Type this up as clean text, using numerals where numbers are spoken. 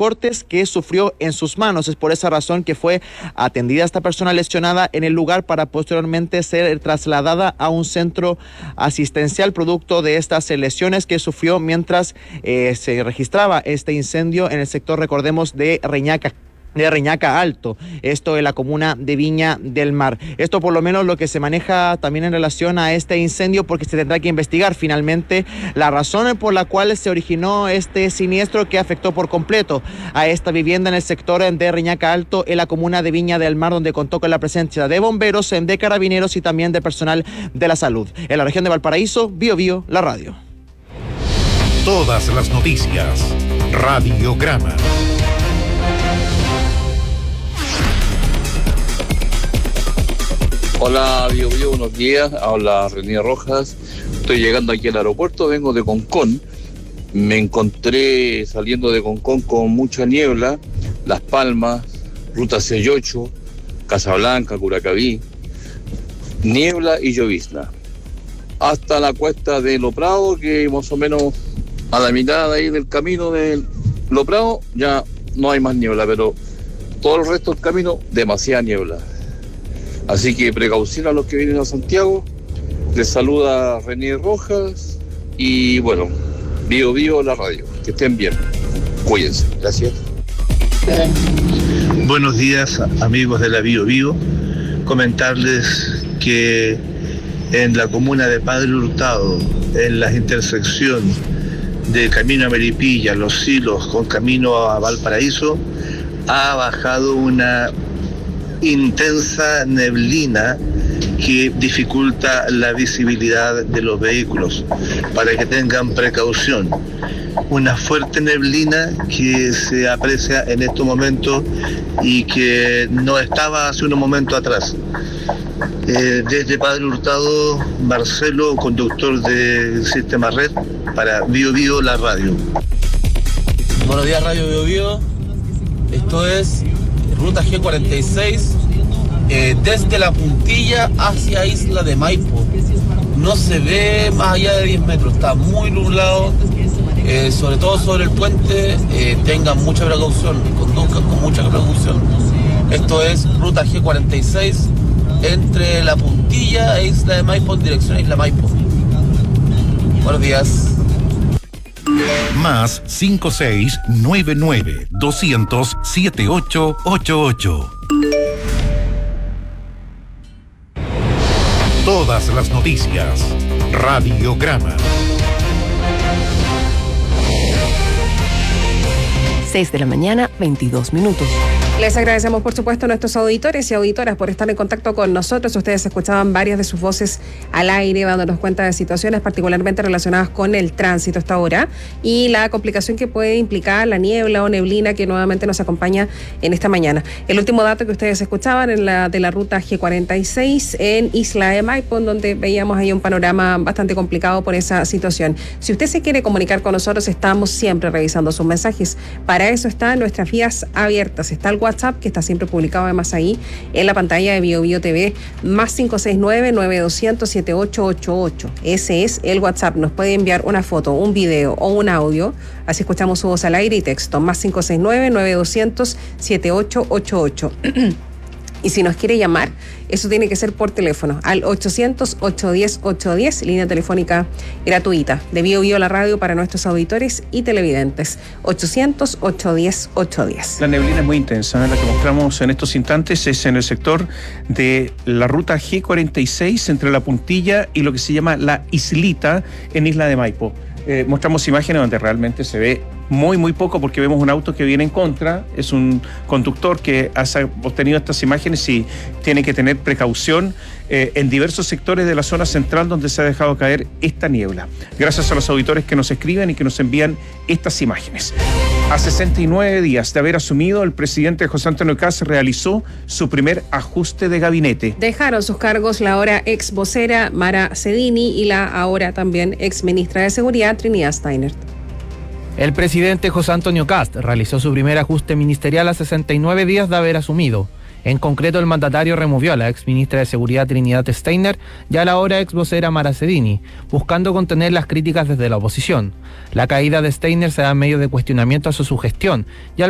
cortes que sufrió en sus manos. Es por esa razón que fue atendida esta persona lesionada en el lugar para posteriormente ser trasladada a un centro asistencial producto de estas lesiones que sufrió mientras se registraba este incendio en el sector, recordemos, de Reñaca Alto, esto en la comuna de Viña del Mar. Esto por lo menos lo que se maneja también en relación a este incendio, porque se tendrá que investigar finalmente la razón por la cual se originó este siniestro que afectó por completo a esta vivienda en el sector de Reñaca Alto, en la comuna de Viña del Mar, donde contó con la presencia de bomberos, de carabineros y también de personal de la salud. En la región de Valparaíso, Biobío, la radio. Todas las noticias, Radiograma. Hola, Biobío, buenos días. Habla René Rojas. Estoy llegando aquí al aeropuerto, vengo de Concón. Me encontré saliendo de Concón con mucha niebla. Las Palmas, Ruta 68, Casablanca, Curacaví. Niebla y llovizna. Hasta la cuesta de Lo Prado, que más o menos a la mitad ahí del camino de Lo Prado ya no hay más niebla, pero todo el resto del camino, demasiada niebla. Así que precaución a los que vienen a Santiago. Les saluda René Rojas y bueno, Biobío la radio. Que estén bien. Cuídense. Gracias. Buenos días, amigos de la Biobío. Comentarles que en la comuna de Padre Hurtado, en la intersección de Camino a Melipilla, Los Silos con Camino a Valparaíso, ha bajado una intensa neblina que dificulta la visibilidad de los vehículos, para que tengan precaución. Una fuerte neblina que se aprecia en estos momentos y que no estaba hace unos momentos atrás. Desde Padre Hurtado, Marcelo, conductor del Sistema Red, para Biobío la radio. Buenos días, Radio Biobío. Esto es Ruta G46, desde La Puntilla hacia Isla de Maipo. No se ve más allá de 10 metros, está muy nublado, sobre todo sobre el puente. Tengan mucha precaución, conduzcan con mucha precaución. Esto es Ruta G46, entre La Puntilla e Isla de Maipo, en dirección a Isla Maipo. Buenos días. Más 5699-200-7888. Todas las noticias, Radiograma. 6 de la mañana, 22 minutos. Les agradecemos, por supuesto, a nuestros auditores y auditoras por estar en contacto con nosotros. Ustedes escuchaban varias de sus voces al aire, dándonos cuenta de situaciones particularmente relacionadas con el tránsito hasta ahora y la complicación que puede implicar la niebla o neblina que nuevamente nos acompaña en esta mañana. El último dato que ustedes escuchaban en de la ruta G46 en Isla de Maipo, donde veíamos ahí un panorama bastante complicado por esa situación. Si usted se quiere comunicar con nosotros, estamos siempre revisando sus mensajes. Para eso están nuestras vías abiertas. Está el WhatsApp, que está siempre publicado además ahí en la pantalla de Biobío TV, más 569-9200-7888. Ese es el WhatsApp. Nos puede enviar una foto, un video o un audio, así escuchamos su voz al aire y texto, más 569-9200-7888. Y si nos quiere llamar, eso tiene que ser por teléfono, al 800-810-810, línea telefónica gratuita de Biobío la radio para nuestros auditores y televidentes. 800-810-810. La neblina es muy intensa, la que mostramos en estos instantes es en el sector de la ruta G46, entre La Puntilla y lo que se llama La Islita, en Isla de Maipo. Mostramos imágenes donde realmente se ve muy poco, porque vemos un auto que viene en contra, es un conductor que ha obtenido estas imágenes y tiene que tener precaución en diversos sectores de la zona central donde se ha dejado caer esta niebla. Gracias a los auditores que nos escriben y que nos envían estas imágenes. A 69 días de haber asumido, el presidente José Antonio Kast realizó su primer ajuste de gabinete. Dejaron sus cargos la ahora ex vocera Mara Cedini y la ahora también ex ministra de Seguridad Trinidad Steiner. El presidente José Antonio Kast realizó su primer ajuste ministerial a 69 días de haber asumido. En concreto, el mandatario removió a la ex ministra de Seguridad Trinidad Steiner y a la ahora ex vocera Mara Cedini, buscando contener las críticas desde la oposición. La caída de Steiner se da en medio de cuestionamientos a su gestión y al